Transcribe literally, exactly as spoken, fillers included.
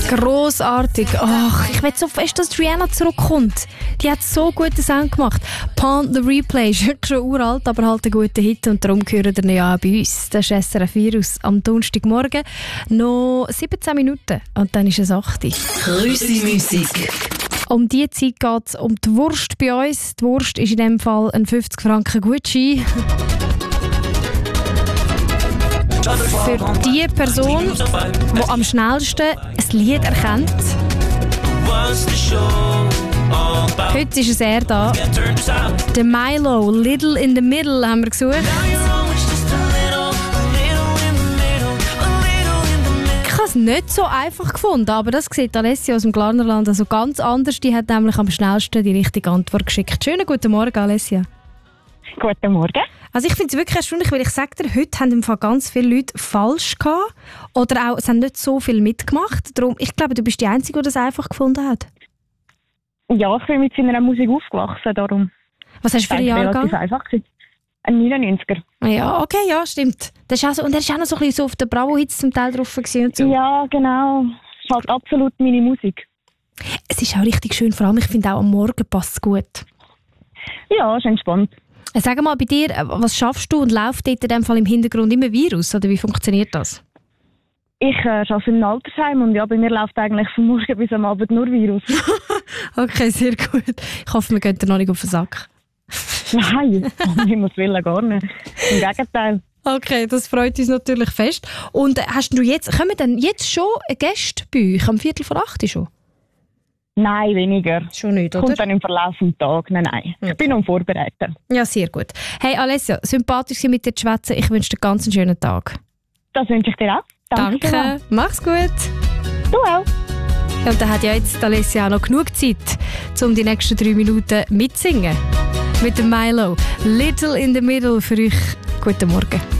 Grossartig. Ach, ich will so fest, dass Rihanna zurückkommt. Die hat so guten Sound gemacht. Pond the Replay ist schon uralt, aber halt ein guter Hit und darum gehören wir ja auch bei uns. Das ist S R F vier aus am Donnerstagmorgen. Noch siebzehn Minuten und dann ist es acht Uhr. Grüssi-Musik. Um diese Zeit geht es um die Wurst bei uns. Die Wurst ist in diesem Fall ein fünfzig Franken Gutschein. Für die Person, die am schnellsten ein Lied erkennt. Heute ist es er da. Der Milo, Little in the Middle, haben wir gesucht. Ich habe es nicht so einfach gefunden, aber das sieht Alessia aus dem Glarnerland also ganz anders. Die hat nämlich am schnellsten die richtige Antwort geschickt. Schönen guten Morgen, Alessia. Guten Morgen. Also ich finde es wirklich erstaunlich, weil ich sage dir, heute haben im Fall ganz viele Leute falsch gehabt oder auch, es haben nicht so viel mitgemacht. Darum, ich glaube, du bist die Einzige, die das einfach gefunden hat. Ja, ich bin mit seiner Musik aufgewachsen, darum. Was hast du für einen Jahrgang? Relativ einfach gewesen. Ein neunundneunziger. Ja, okay, ja, stimmt. Das ist auch so, und er war auch noch so ein bisschen so auf den Bravo-Hits zum Teil drauf gewesen und so. Ja, genau. Das ist halt absolut meine Musik. Es ist auch richtig schön, vor allem ich finde auch am Morgen passt es gut. Ja, ist entspannt. Sag mal bei dir, was schaffst du und läuft dort in dem Fall im Hintergrund immer Virus oder wie funktioniert das? Ich äh, arbeite in einem Altersheim und ja, bei mir läuft eigentlich von morgen bis am Abend nur Virus. Okay, sehr gut. Ich hoffe, wir gehen dir noch nicht auf den Sack. Nein, ich muss willen gar nicht. Im Gegenteil. Okay, das freut uns natürlich fest. Und hast du jetzt, kommen denn jetzt schon Gäste bei euch am Viertel vor acht schon? Nein, weniger. Schon nicht, oder? Kommt dann im Verlauf des Tages. Nein, nein. Ich bin am Vorbereiten. Ja, sehr gut. Hey Alessia, sympathisch mit dir zu schwätzen. Ich wünsche dir ganz einen schönen Tag. Das wünsche ich dir auch. Danke. Danke. Mach's gut. Du auch. Ja, und dann hat ja jetzt Alessia auch noch genug Zeit, um die nächsten drei Minuten mitzusingen. Mit dem Milo. Little in the Middle für euch. Guten Morgen.